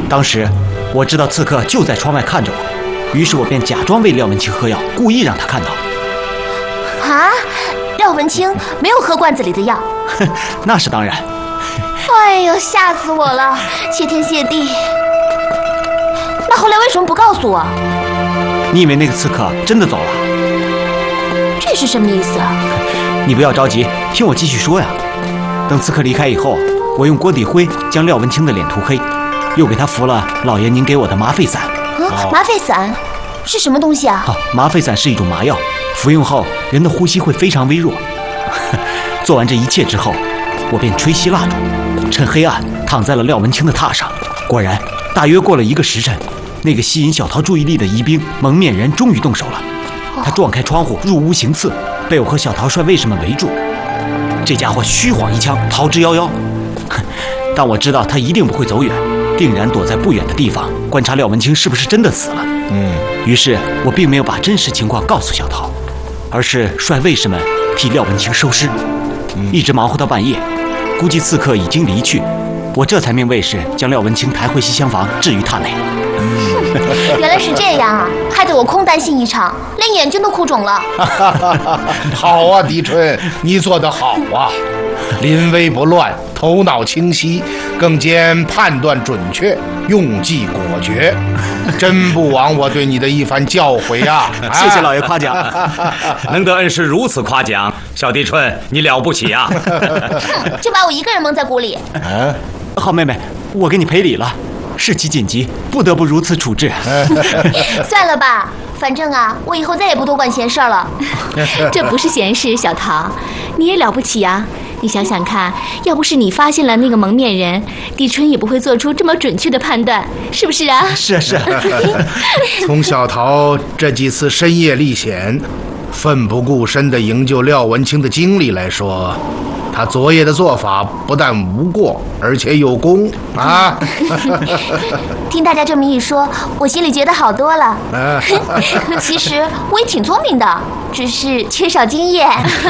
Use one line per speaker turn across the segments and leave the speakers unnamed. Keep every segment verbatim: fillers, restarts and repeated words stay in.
当时我知道刺客就在窗外看着我，于是我便假装为廖文清喝药，故意让他看到。
啊，廖文清没有喝罐子里的药？
那是当然。
哎呦，吓死我了！谢天谢地。那后来为什么不告诉我？
你以为那个刺客真的走了？
这是什么意思啊？
你不要着急，听我继续说呀。等刺客离开以后，我用锅底灰将廖文清的脸涂黑，又给他服了老爷您给我的麻沸散。
啊，麻沸散是什么东西啊？
啊，麻沸散是一种麻药，服用后人的呼吸会非常微弱。做完这一切之后，我便吹熄蜡烛，趁黑暗躺在了廖文清的榻上。果然，大约过了一个时辰，那个吸引小桃注意力的疑兵蒙面人终于动手了。他撞开窗户入屋行刺，被我和小桃帅卫士们围住。这家伙虚晃一枪逃之夭夭。但我知道他一定不会走远，定然躲在不远的地方观察廖文清是不是真的死了。
嗯，
于是我并没有把真实情况告诉小桃，而是率卫士们替廖文清收尸，一直忙活到半夜。估计刺客已经离去，我这才命卫士将廖文清抬回西厢房，置于榻内。
原来是这样啊，害得我空担心一场，连眼睛都哭肿了。
好啊，狄春，你做得好啊，临危不乱，头脑清晰，更兼判断准确，用计果决，真不枉我对你的一番教诲啊！
谢谢老爷夸奖。
能得恩师如此夸奖，小狄春你了不起啊！
就把我一个人蒙在鼓里。
啊，
好妹妹，我给你赔礼了，事情紧急，不得不如此处置。
算了吧，反正啊，我以后再也不多管闲事了。
这不是闲事，小桃，你也了不起啊！你想想看，要不是你发现了那个蒙面人，狄春也不会做出这么准确的判断，是不是啊？
是啊是啊。
从小桃这几次深夜历险，奋不顾身地营救廖文清的经历来说，他昨夜的做法不但无过，而且有功啊！
听大家这么一说，我心里觉得好多了。其实我也挺聪明的，只是缺少经验。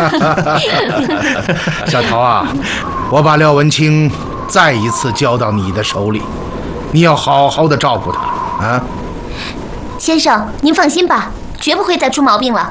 小桃啊，我把廖文清再一次交到你的手里，你要好好的照顾他啊！
先生，您放心吧，绝不会再出毛病了。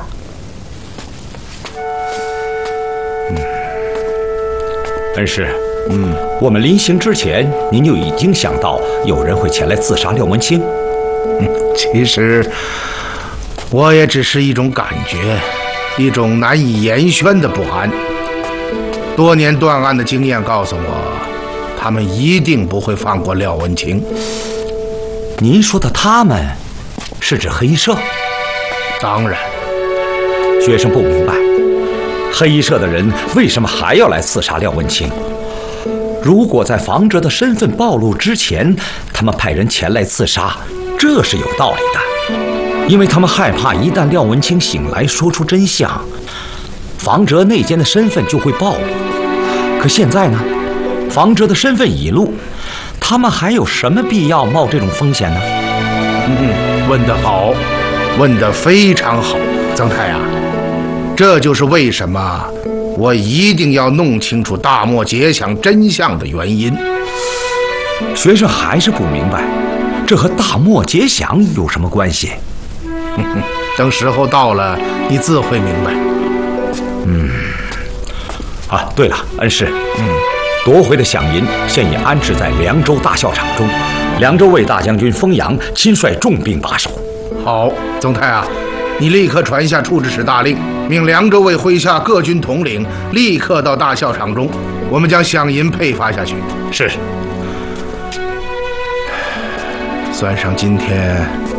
恩师，嗯，我们临行之前，您就已经想到有人会前来自杀廖文清。
嗯，其实我也只是一种感觉，一种难以言宣的不安。多年断案的经验告诉我，他们一定不会放过廖文清。
您说的他们，是指黑社？
当然。
学生不明白。黑社的人为什么还要来刺杀廖文清？如果在房哲的身份暴露之前，他们派人前来刺杀，这是有道理的，因为他们害怕一旦廖文清醒来说出真相，房哲内奸的身份就会暴露。可现在呢，房哲的身份已露，他们还有什么必要冒这种风险呢？
嗯，问得好，问得非常好，曾太啊。这就是为什么我一定要弄清楚大漠劫想真相的原因。
学生还是不明白，这和大漠劫想有什么关系？
等时候到了，你自会明白。
嗯，啊，对了，恩师，嗯，夺回的饷银现已安置在凉州大校场中，凉州卫大将军封阳亲率重兵把守。
好，曾太啊，你立刻传下处置使大令，命凉州卫麾下各军统领立刻到大校场中，我们将饷银配发下去。
是。
算上今天